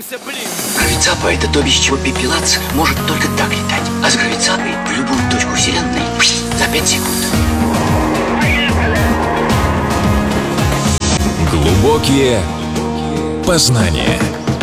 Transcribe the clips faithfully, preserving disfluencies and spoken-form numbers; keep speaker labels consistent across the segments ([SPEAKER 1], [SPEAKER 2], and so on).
[SPEAKER 1] Расслабься, блин.
[SPEAKER 2] Гравицапа — это то, без чего пепелац может только так летать. А с гравицапой в любую точку вселенной за пять секунд.
[SPEAKER 3] Глубокие познания.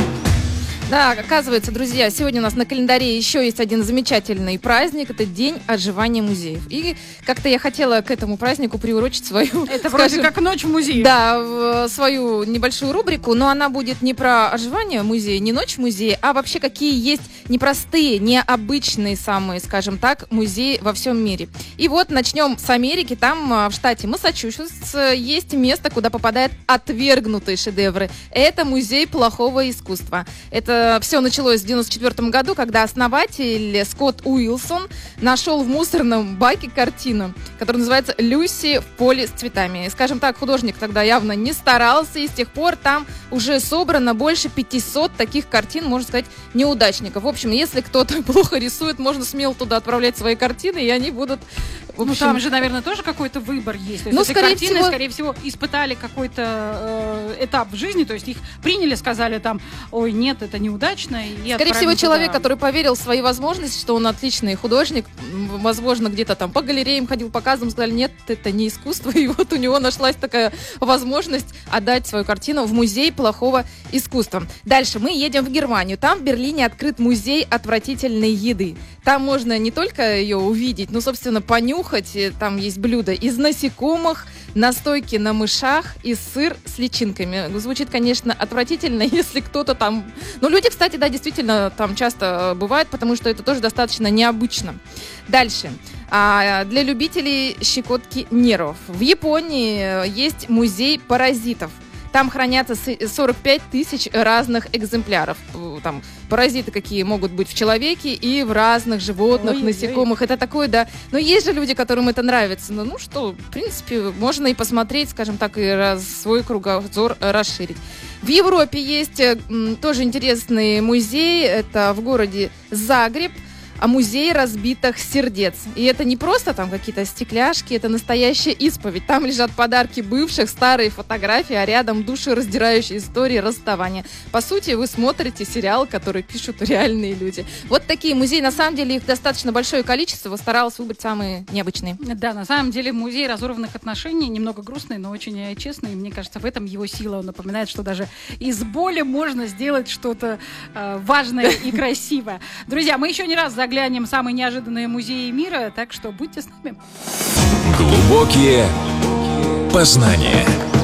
[SPEAKER 4] Да, оказывается, друзья, сегодня у нас на календаре еще есть один замечательный праздник. Это День отживания музеев. И как-то я хотела к этому празднику приурочить свою...
[SPEAKER 5] Это вроде как ночь в музее.
[SPEAKER 4] Да, свою небольшую рубрику, но она будет не про оживание музея, не ночь в музее, а вообще какие есть непростые, необычные самые, скажем так, музеи во всем мире. И вот начнем с Америки. Там в штате Массачусетс есть место, куда попадают отвергнутые шедевры. Это музей плохого искусства. Это все началось в девяносто четвёртом году, когда основатель Скотт Уилсон нашел в мусорном баке картину, которая называется «Люси в поле с цветами». И, скажем так, художник тогда явно не старался, и с тех пор там уже собрано больше пятисот таких картин, можно сказать, неудачников. В общем, если кто-то плохо рисует, можно смело туда отправлять свои картины, и они будут... В общем...
[SPEAKER 5] Ну, там же, наверное, тоже какой-то выбор есть. То есть
[SPEAKER 4] ну,
[SPEAKER 5] эти
[SPEAKER 4] скорее
[SPEAKER 5] картины,
[SPEAKER 4] всего...
[SPEAKER 5] скорее всего, испытали какой-то э, этап в жизни, то есть их приняли, сказали там, ой, нет, это неудачно. И
[SPEAKER 4] скорее всего, человек,
[SPEAKER 5] туда.
[SPEAKER 4] который поверил в свои возможности, что он отличный художник, возможно, где-то там по галереям ходил, показывал, сказали, нет, это не искусство, и вот у него нашлась такая возможность отдать свою картину в музей плохого искусства. Дальше мы едем в Германию. Там в Берлине открыт музей отвратительной еды. Там можно не только ее увидеть, но, собственно, понюхать. Там есть блюда из насекомых, настойки на мышах и сыр с личинками. Звучит, конечно, отвратительно, если кто-то там... Ну, люди, кстати, да, действительно там часто бывают, потому что это тоже достаточно необычно. Дальше. А для любителей щекотки нервов. В Японии есть музей паразитов. Там хранятся сорок пять тысяч разных экземпляров. Там паразиты какие могут быть в человеке и в разных животных, ой, насекомых. Ой. Это такое, да. Но есть же люди, которым это нравится. Ну, ну что, в принципе, можно и посмотреть, скажем так, и раз, свой кругозор расширить. В Европе есть м, тоже интересный музей. Это в городе Загреб. А музей разбитых сердец. И это не просто там какие-то стекляшки, это настоящая исповедь. Там лежат подарки бывших, старые фотографии, а рядом душераздирающие истории расставания. По сути, вы смотрите сериал, который пишут реальные люди. Вот такие музеи. На самом деле их достаточно большое количество. Старалась выбрать самые необычные.
[SPEAKER 5] Да, на самом деле музей разорванных отношений немного грустный, но очень честный. И мне кажется, в этом его сила. Он напоминает, что даже из боли можно сделать что-то э, важное и красивое. Друзья, мы еще не раз заглянем в самые неожиданные музеи мира, так что будьте с нами.
[SPEAKER 3] Глубокие познания.